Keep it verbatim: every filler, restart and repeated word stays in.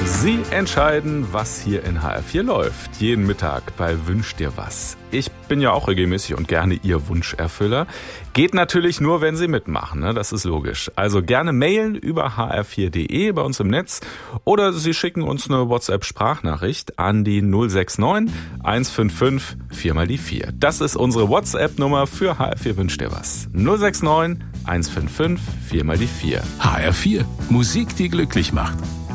Sie entscheiden, was hier in H R vier läuft. Jeden Mittag bei Wünsch dir was. Ich bin ja auch regelmäßig und gerne Ihr Wunscherfüller. Geht natürlich nur, wenn Sie mitmachen, ne? Das ist logisch. Also gerne mailen über h r vier punkt d e bei uns im Netz oder Sie schicken uns eine WhatsApp-Sprachnachricht an die null sechs neun eins fünf fünf vier mal die vier. Das ist unsere WhatsApp-Nummer für H R vier Wünsch dir was. null sechs neun eins fünf fünf vier mal die vier. H R vier. Musik, die glücklich macht.